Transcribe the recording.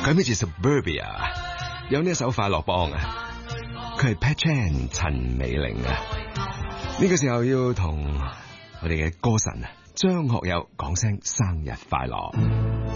改編自 Suburbia， 有呢一首快樂幫啊，佢係 Pat Chan 陳美玲啊。呢個時候要同我哋嘅歌神啊張學友講聲生日快樂。